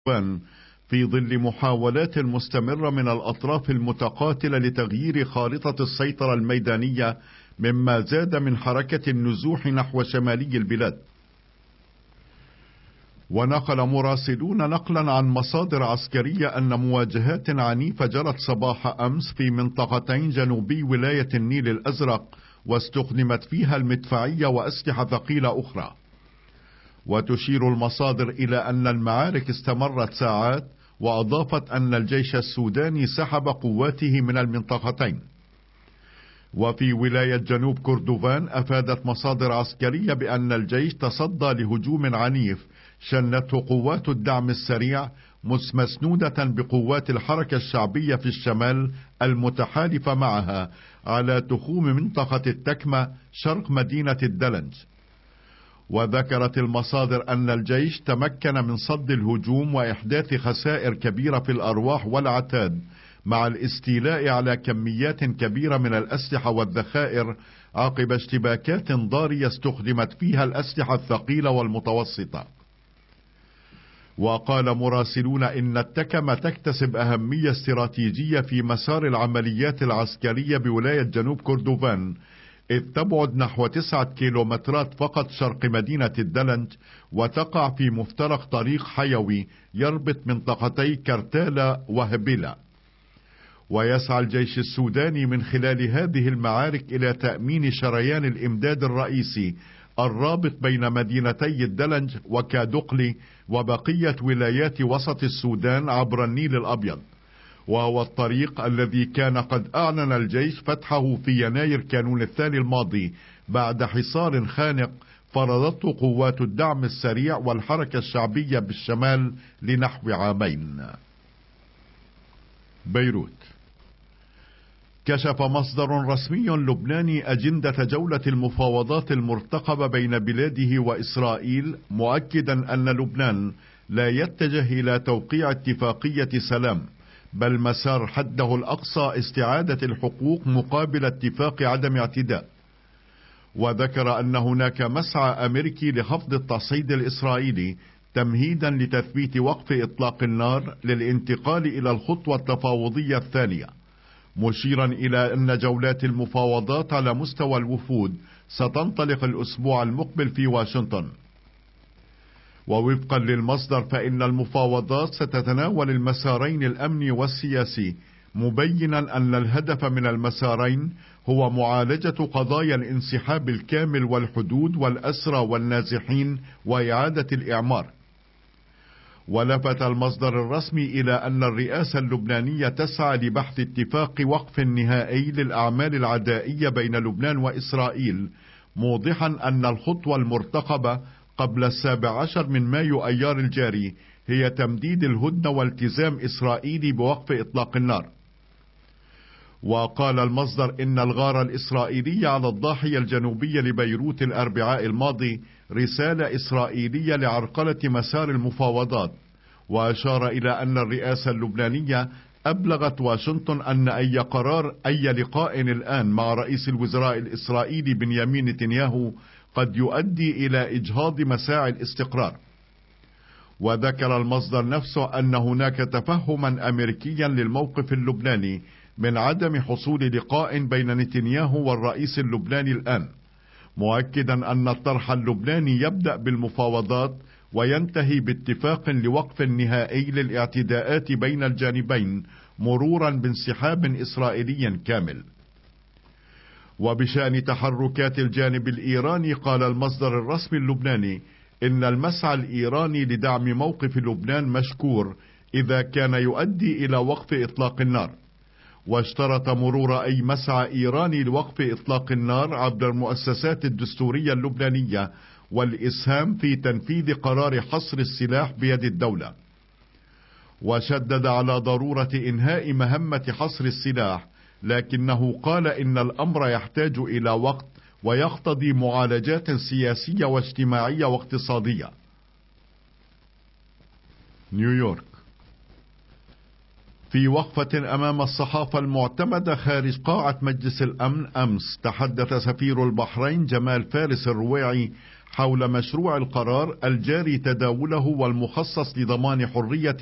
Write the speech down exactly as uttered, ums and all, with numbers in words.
كردوان في ظل محاولات مستمرة من الأطراف المتقاتلة لتغيير خارطة السيطرة الميدانية، مما زاد من حركة النزوح نحو شمالي البلاد. ونقل مراسلون نقلا عن مصادر عسكرية أن مواجهات عنيفة جرت صباح أمس في منطقتين جنوبي ولاية النيل الأزرق، واستخدمت فيها المدفعية وأسلحة ثقيلة أخرى. وتشير المصادر إلى أن المعارك استمرت ساعات، وأضافت أن الجيش السوداني سحب قواته من المنطقتين. وفي ولاية جنوب كردوفان أفادت مصادر عسكرية بأن الجيش تصدى لهجوم عنيف شنته قوات الدعم السريع مسنودة بقوات الحركة الشعبية في الشمال المتحالفة معها على تخوم منطقة التكمة شرق مدينة الدلنج. وذكرت المصادر أن الجيش تمكن من صد الهجوم وإحداث خسائر كبيرة في الأرواح والعتاد، مع الاستيلاء على كميات كبيرة من الأسلحة والذخائر عقب اشتباكات ضارية استخدمت فيها الأسلحة الثقيلة والمتوسطة. وقال مراسلون إن التكمة تكتسب أهمية استراتيجية في مسار العمليات العسكرية بولاية جنوب كردوفان، إذ تبعد نحو تسعة كيلومترات فقط شرق مدينة الدلنج، وتقع في مفترق طريق حيوي يربط منطقتي كرتالة وهبيلة. ويسعى الجيش السوداني من خلال هذه المعارك إلى تأمين شريان الإمداد الرئيسي الرابط بين مدينتي الدلنج وكادقلي وبقية ولايات وسط السودان عبر النيل الأبيض، وهو الطريق الذي كان قد أعلن الجيش فتحه في يناير كانون الثاني الماضي بعد حصار خانق فرضته قوات الدعم السريع والحركة الشعبية بالشمال لنحو عامين. بيروت. كشف مصدر رسمي لبناني أجندة جولة المفاوضات المرتقبة بين بلاده وإسرائيل، مؤكدا أن لبنان لا يتجه إلى توقيع اتفاقية سلام، بل مسار حده الأقصى استعادة الحقوق مقابل اتفاق عدم اعتداء. وذكر أن هناك مسعى أمريكي لخفض التصعيد الإسرائيلي تمهيدا لتثبيت وقف إطلاق النار للانتقال إلى الخطوة التفاوضية الثانية، مشيرا إلى أن جولات المفاوضات على مستوى الوفود ستنطلق الأسبوع المقبل في واشنطن. ووفقا للمصدر فإن المفاوضات ستتناول المسارين الأمني والسياسي، مبينا أن الهدف من المسارين هو معالجة قضايا الانسحاب الكامل والحدود والأسرى والنازحين وإعادة الإعمار. ولفت المصدر الرسمي إلى أن الرئاسة اللبنانية تسعى لبحث اتفاق وقف نهائي للأعمال العدائية بين لبنان وإسرائيل، موضحا أن الخطوة المرتقبة قبل السابع عشر من مايو أيار الجاري هي تمديد الهدنة والتزام إسرائيلي بوقف إطلاق النار. وقال المصدر إن الغارة الإسرائيلية على الضاحية الجنوبية لبيروت الأربعاء الماضي رسالة إسرائيلية لعرقلة مسار المفاوضات، وأشار إلى أن الرئاسة اللبنانية أبلغت واشنطن أن أي قرار أي لقاء الآن مع رئيس الوزراء الإسرائيلي بنيامين نتنياهو قد يؤدي إلى إجهاض مساعي الاستقرار. وذكر المصدر نفسه أن هناك تفهما أمريكيا للموقف اللبناني من عدم حصول لقاء بين نتنياهو والرئيس اللبناني الآن، مؤكدا أن الطرح اللبناني يبدأ بالمفاوضات وينتهي باتفاق لوقف نهائي للاعتداءات بين الجانبين، مرورا بانسحاب إسرائيلي كامل. وبشأن تحركات الجانب الإيراني قال المصدر الرسمي اللبناني إن المسعى الإيراني لدعم موقف لبنان مشكور إذا كان يؤدي إلى وقف إطلاق النار، واشترط مرور أي مسعى إيراني لوقف إطلاق النار عبر المؤسسات الدستورية اللبنانية والإسهام في تنفيذ قرار حصر السلاح بيد الدولة. وشدد على ضرورة إنهاء مهمة حصر السلاح، لكنه قال إن الأمر يحتاج إلى وقت ويقتضي معالجات سياسية واجتماعية واقتصادية. نيويورك. في وقفة أمام الصحافة المعتمدة خارج قاعة مجلس الأمن أمس، تحدث سفير البحرين جمال فارس الرويعي حول مشروع القرار الجاري تداوله والمخصص لضمان حرية